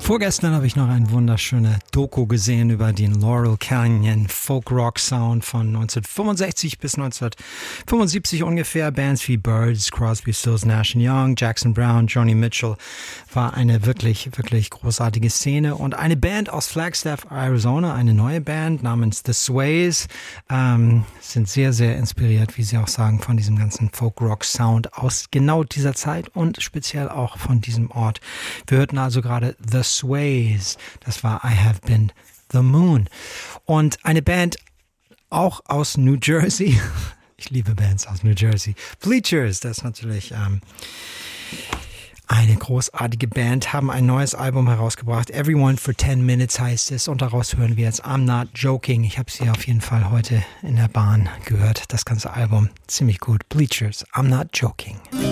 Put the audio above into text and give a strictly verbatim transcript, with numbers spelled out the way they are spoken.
Vorgestern habe ich noch eine wunderschöne Doku gesehen über den Laurel Canyon Folk Rock Sound von neunzehnhundertfünfundsechzig bis neunzehnhundertfünfundsiebzig ungefähr. Bands wie Byrds, Crosby, Stills, Nash and Young, Jackson Browne, Joni Mitchell. War eine wirklich, wirklich großartige Szene. Und eine Band aus Flagstaff, Arizona, eine neue Band namens The Sways, ähm, sind sehr, sehr inspiriert, wie sie auch sagen, von diesem ganzen Folk Rock Sound aus genau dieser Zeit und speziell auch von diesem Ort. Wir hörten also gerade The Sways, das war I Have Been the Moon. Und eine Band auch aus New Jersey, ich liebe Bands aus New Jersey, Bleachers, das ist natürlich ähm, eine großartige Band, haben ein neues Album herausgebracht, Everyone for ten minutes heißt es, und daraus hören wir jetzt I'm Not Joking. Ich habe sie auf jeden Fall heute in der Bahn gehört, das ganze Album, ziemlich gut. Bleachers, I'm Not Joking.